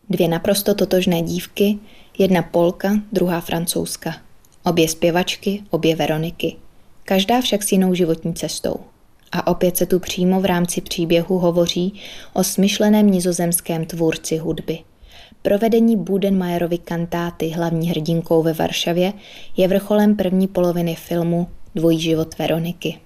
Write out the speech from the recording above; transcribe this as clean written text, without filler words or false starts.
Dvě naprosto totožné dívky, jedna Polka, druhá Francouzka. Obě zpěvačky, obě Veroniky. Každá však s jinou životní cestou. A opět se tu přímo v rámci příběhu hovoří o smyšleném nizozemském tvůrci hudby. Provedení Budenmayerovy kantáty hlavní hrdinkou ve Varšavě je vrcholem první poloviny filmu Dvojí život Veroniky.